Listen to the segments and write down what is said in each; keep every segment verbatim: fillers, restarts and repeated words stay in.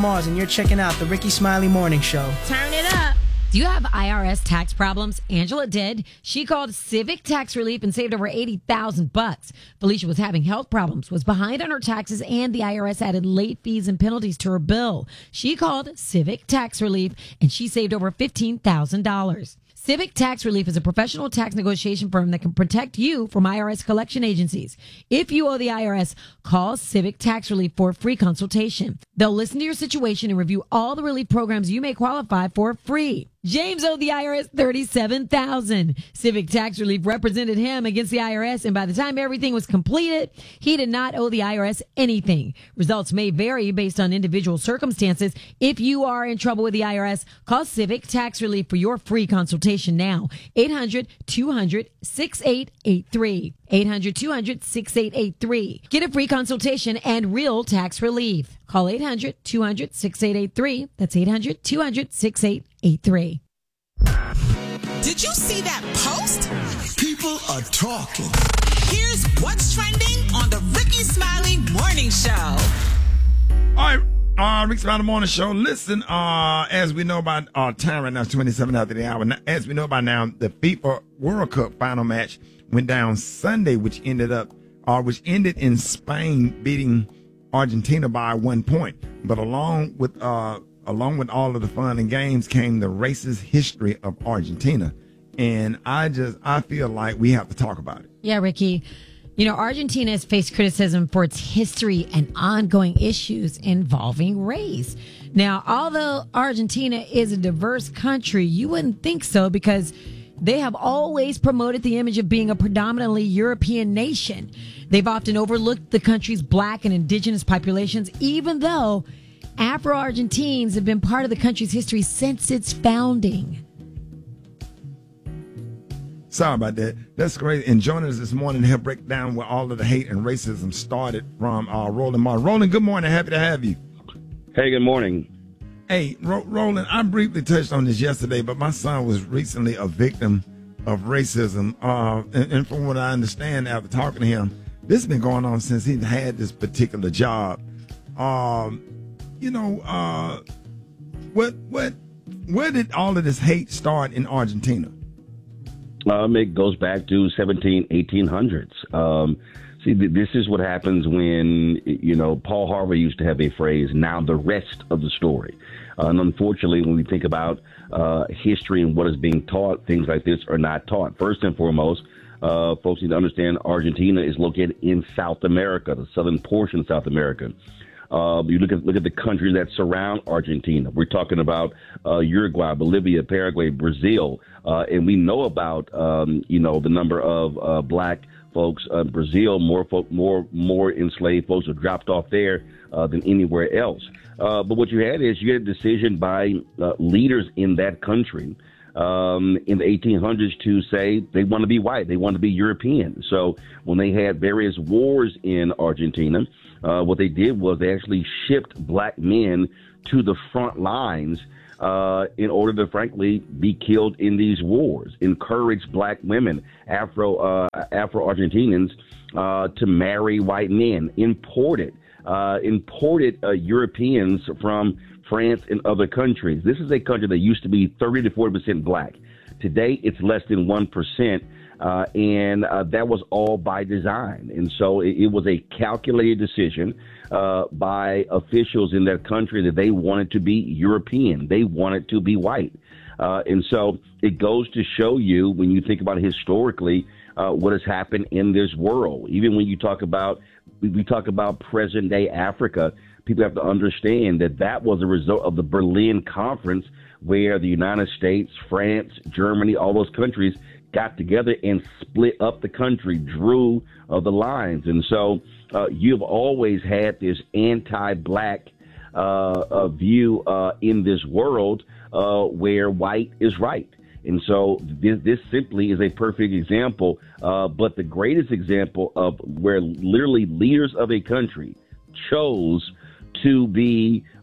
Mars, and you're checking out the Ricky Smiley Morning Show. Turn it up. Do you have I R S tax problems? Angela did. She called Civic Tax Relief and saved over eighty thousand bucks. Felicia was having health problems, was behind on her taxes, and the I R S added late fees and penalties to her bill. She called Civic Tax Relief, and she saved over fifteen thousand dollars. Civic Tax Relief is a professional tax negotiation firm that can protect you from I R S collection agencies. If you owe the I R S, call Civic Tax Relief for a free consultation. They'll listen to your situation and review all the relief programs you may qualify for free. James owed the I R S thirty-seven thousand dollars. Civic Tax Relief represented him against the I R S, and by the time everything was completed, he did not owe the I R S anything. Results may vary based on individual circumstances. If you are in trouble with the I R S, call Civic Tax Relief for your free consultation now. eight hundred two hundred sixty-eight eighty-three. eight hundred two hundred sixty-eight eighty-three. Get a free consultation and real tax relief. Call eight hundred two hundred sixty-eight eighty-three. That's eight hundred two hundred sixty-eight eighty-three. Did you see that post? People are talking. Here's what's trending on the Ricky Smiley Morning Show. All right, uh, Ricky Smiley Morning Show. Listen, uh, as we know by uh, time right now, it's twenty-seven after the hour. As we know by now, the FIFA World Cup final match went down Sunday, which ended up, uh, which ended in Spain beating Argentina by one point. But along with uh, along with all of the fun and games came the racist history of Argentina, and I just I feel like we have to talk about it. Yeah, Ricky. You know, Argentina has faced criticism for its history and ongoing issues involving race. Now, although Argentina is a diverse country, you wouldn't think so because they have always promoted the image of being a predominantly European nation. They've often overlooked the country's black and indigenous populations, even though Afro-Argentines have been part of the country's history since its founding. Sorry about that. That's great. And joining us this morning to help break down where all of the hate and racism started from uh, Roland Martin. Roland, good morning. Happy to have you. Hey, good morning. Hey, Ro- Roland, I briefly touched on this yesterday, but my son was recently a victim of racism. Uh, and, and from what I understand after talking to him, this has been going on since he had this particular job. Um, you know, uh, what, what, where did all of this hate start in Argentina? Um, it goes back to seventeen, eighteen hundreds. Um, see, th- this is what happens when, you know, Paul Harvey used to have a phrase, now the rest of the story. Uh, and unfortunately, when we think about uh, history and what is being taught, things like this are not taught. First and foremost, uh, folks need to understand Argentina is located in South America, the southern portion of South America. Uh, you look at look at the countries that surround Argentina. We're talking about uh, Uruguay, Bolivia, Paraguay, Brazil, uh, and we know about um, you know the number of uh, black folks in uh, Brazil. More folk, more more enslaved folks are dropped off there uh, than anywhere else. Uh, but what you had is you had a decision by uh, leaders in that country um, in the eighteen hundreds to say they want to be white, they want to be European. So when they had various wars in Argentina, Uh, what they did was they actually shipped black men to the front lines uh, in order to, frankly, be killed in these wars. Encourage black women, Afro uh, Afro-Argentinians, uh, to marry white men. Imported, uh, imported uh, Europeans from France and other countries. This is a country that used to be thirty to forty percent black. Today, it's less than one percent. Uh, and uh, that was all by design. And so it, it was a calculated decision uh, by officials in that country that they wanted to be European. They wanted to be white. Uh, and so it goes to show you, when you think about historically, uh, what has happened in this world. Even when you talk about, we talk about present day Africa, people have to understand that that was a result of the Berlin Conference, where the United States, France, Germany, all those countries got together and split up the country, drew uh, the lines. And so uh, you've always had this anti-black uh, uh, view uh, in this world uh, where white is right. And so this, this simply is a perfect example, uh, but the greatest example of where literally leaders of a country chose to be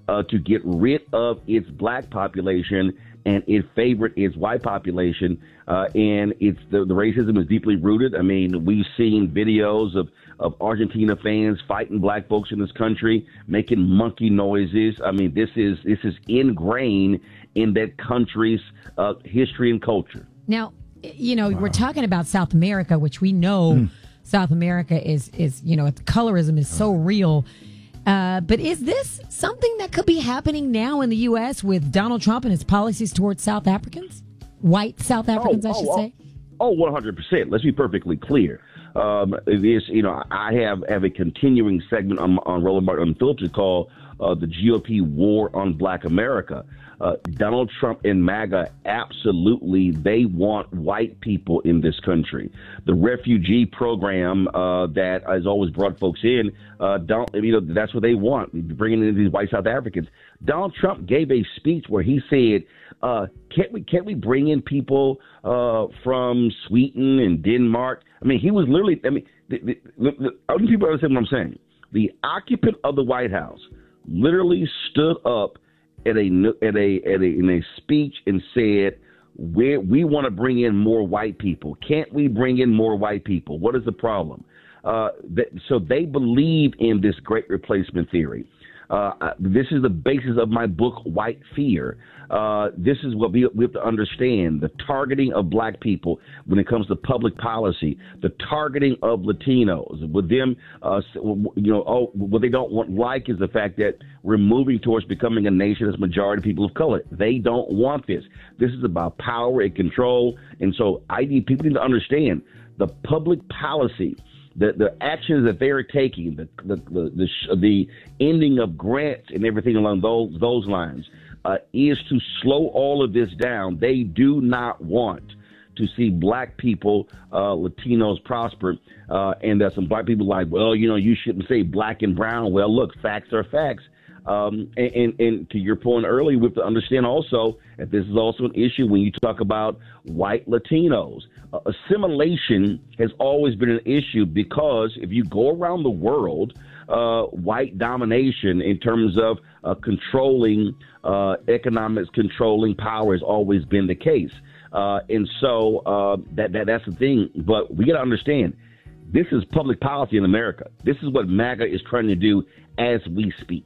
uh, to get rid of its black population and it favored its white population. Uh, and it's the, the racism is deeply rooted. I mean, we've seen videos of, of Argentina fans fighting black folks in this country, making monkey noises. I mean, this is this is ingrained in that country's uh, history and culture. Now, you know, wow. we're talking about South America, which we know mm. South America is, is, you know, colorism is so real. Uh, but is this something that could be happening now in the U S with Donald Trump and his policies towards South Africans? White South Africans, oh, I should oh, say? Oh, one hundred percent. Let's be perfectly clear. Um, it is, you know, I have, have a continuing segment on, on Roland Martin Unfiltered called uh, the G O P War on Black America. Uh, Donald Trump and MAGA, absolutely, they want white people in this country. The refugee program uh, that has always brought folks in, uh, don't, you know, that's what they want, bringing in these white South Africans. Donald Trump gave a speech where he said, uh, can't we can't we bring in people uh, from Sweden and Denmark? I mean, he was literally, I mean, the, the, the, the, I don't think people understand what I'm saying. The occupant of the White House literally stood up at a at a at a in a speech and said, we we want to bring in more white people. Can't we bring in more white people? What is the problem? Uh, that, so they believe in this great replacement theory. Uh, this is the basis of my book, White Fear. Uh, this is what we, we have to understand, the targeting of black people when it comes to public policy, the targeting of Latinos. With them, uh, you know, oh, what they don't want like is the fact that we're moving towards becoming a nation that's majority people of color. They don't want this. This is about power and control. And so I need people need to understand the public policy, The, the actions that they are taking, the the the, the, the ending of grants and everything along those those lines, uh, is to slow all of this down. They do not want to see black people, uh, Latinos prosper, uh, and there's some black people like, well, you know, you shouldn't say black and brown. Well, look, facts are facts. Um, and, and, and to your point earlier, we have to understand also that this is also an issue when you talk about white Latinos. Uh, assimilation has always been an issue because if you go around the world, uh, white domination in terms of uh, controlling uh, economics, controlling power has always been the case. Uh, and so uh, that, that that's the thing. But we got to understand, this is public policy in America. This is what MAGA is trying to do as we speak.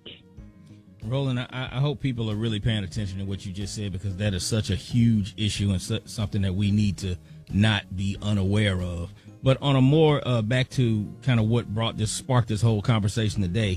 Roland, I, I hope people are really paying attention to what you just said, because that is such a huge issue and su- something that we need to not be unaware of. But on a more uh, back to kind of what brought this, sparked this whole conversation today,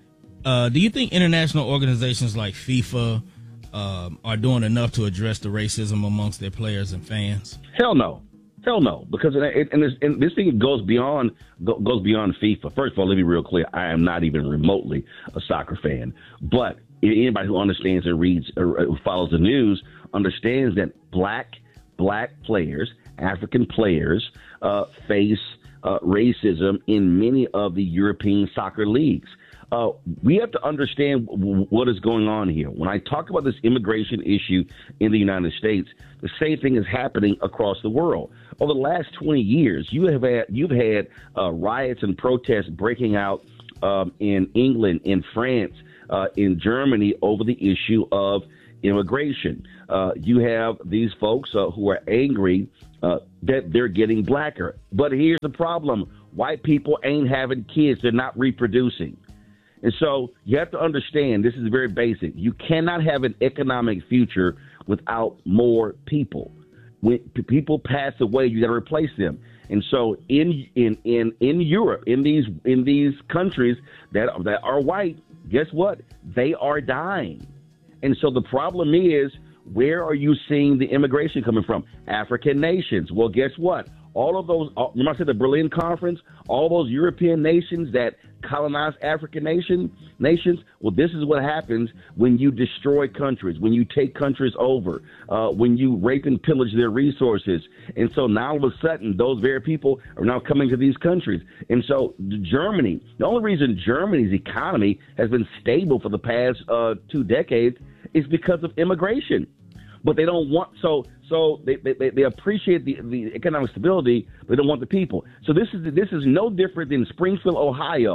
uh, do you think international organizations like FIFA um, are doing enough to address the racism amongst their players and fans? Hell no. Hell no, because it, and, this, and this thing goes beyond goes beyond FIFA. First of all, let me be real clear. I am not even remotely a soccer fan. But anybody who understands and reads or follows the news understands that black black players, African players, uh, face uh, racism in many of the European soccer leagues. Uh, we have to understand w- what is going on here. When I talk about this immigration issue in the United States, the same thing is happening across the world. Over the last twenty years, you have had you've had uh, riots and protests breaking out um, in England, in France, uh, in Germany over the issue of immigration. Uh, you have these folks uh, who are angry uh, that they're getting blacker. But here's the problem: white people ain't having kids; they're not reproducing. And so you have to understand, this is very basic. You cannot have an economic future without more people. When people pass away, you got to replace them. And so in in in in Europe, in these in these countries that that are white, guess what? They are dying. And so the problem is, where are you seeing the immigration coming from? African nations. Well, guess what? All of those, remember I said the Berlin Conference, all those European nations that colonized African nation, nations, well, this is what happens when you destroy countries, when you take countries over, uh, when you rape and pillage their resources. And so now all of a sudden, those very people are now coming to these countries. And so Germany, the only reason Germany's economy has been stable for the past uh, two decades is because of immigration. But they don't want, so so they they, they appreciate the, the economic stability, but they don't want the people. So this is this is no different than Springfield, Ohio,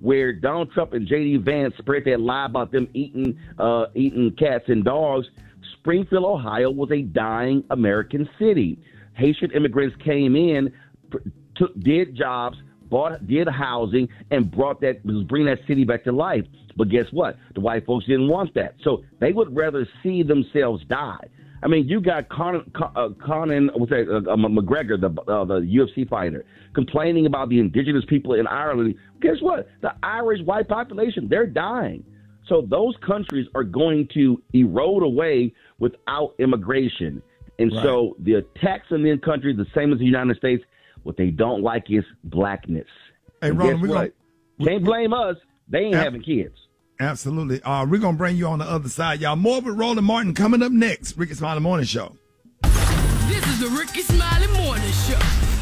where Donald Trump and J D Vance spread that lie about them eating uh, eating cats and dogs. Springfield, Ohio was a dying American city. Haitian immigrants came in, took, did jobs, bought, did housing, and brought that, was bringing that city back to life. But guess what? The white folks didn't want that. So they would rather see themselves die. I mean, you got Conor, uh, Conor what's that, uh, McGregor, the uh, the U F C fighter, complaining about the indigenous people in Ireland. Guess what? The Irish white population, they're dying. So those countries are going to erode away without immigration. And right. so the attacks in the country, the same as the United States, what they don't like is blackness. Hey, Ron, we what? Gonna, Can't blame us. They ain't ab- having kids. Absolutely. Uh, we're going to bring you on the other side. Y'all, more with Roland Martin coming up next. Ricky Smiley Morning Show. This is the Ricky Smiley Morning Show.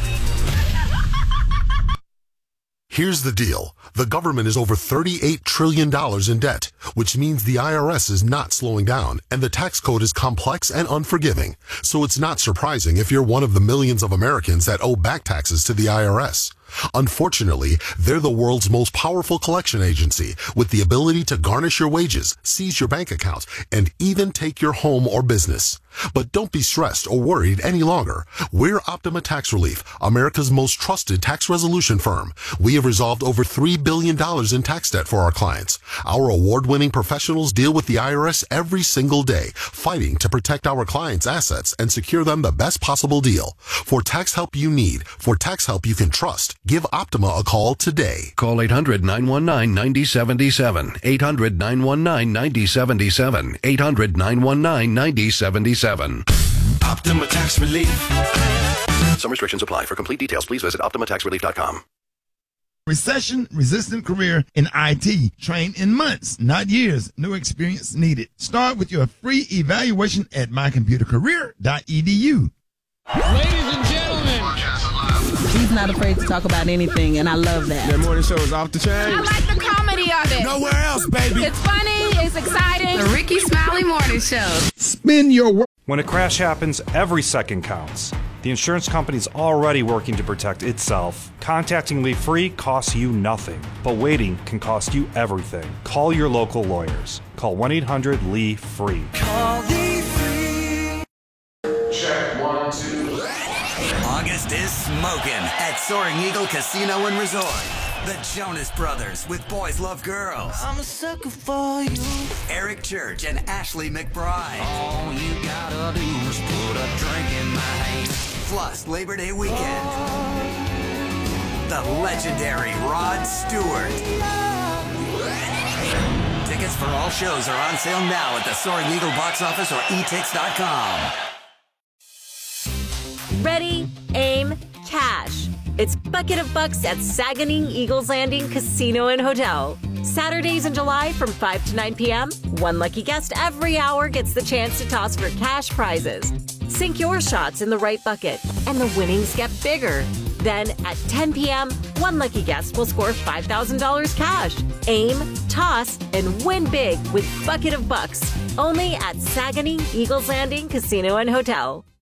Here's the deal. The government is over thirty-eight trillion dollars in debt, which means the I R S is not slowing down, and the tax code is complex and unforgiving. So it's not surprising if you're one of the millions of Americans that owe back taxes to the I R S. Unfortunately, they're the world's most powerful collection agency with the ability to garnish your wages, seize your bank account, and even take your home or business. But don't be stressed or worried any longer. We're Optima Tax Relief, America's most trusted tax resolution firm. We have resolved over three billion dollars in tax debt for our clients. Our award-winning professionals deal with the I R S every single day, fighting to protect our clients' assets and secure them the best possible deal. For tax help you need, for tax help you can trust, give Optima a call today. Call eight hundred, nine one nine, nine zero seven seven. eight hundred, nine one nine, nine zero seven seven. eight hundred, nine one nine, nine zero seven seven. Optima Tax Relief. Some restrictions apply. For complete details, please visit optima tax relief dot com. Recession-resistant career in I T. Train in months, not years. No experience needed. Start with your free evaluation at my computer career dot e d u. Ladies and gentlemen. He's not afraid to talk about anything, and I love that. That morning show is off the chain. I like the comedy of it. Nowhere else, baby. It's funny. It's exciting. The Ricky Smiley Morning Show. Spin your work. When a crash happens, every second counts. The insurance company's already working to protect itself. Contacting Lee Free costs you nothing, but waiting can cost you everything. Call your local lawyers. Call one eight hundred L E E F R E E. Call Lee Free. Check one, two. August is smoking at Soaring Eagle Casino and Resort. The Jonas Brothers with Boys Love Girls. I'm a sucker for you. Eric Church and Ashley McBride. All you gotta do is put a drink in my hand. Plus Labor Day weekend. The legendary Rod Stewart. Tickets for all shows are on sale now at the Soaring Eagle box office or e tix dot com. Ready, aim, cash. It's Bucket of Bucks at Saganing Eagles Landing Casino and Hotel. Saturdays in July from five to nine p.m., one lucky guest every hour gets the chance to toss for cash prizes. Sink your shots in the right bucket, and the winnings get bigger. Then at ten p.m., one lucky guest will score five thousand dollars cash. Aim, toss, and win big with Bucket of Bucks. Only at Saganing Eagles Landing Casino and Hotel.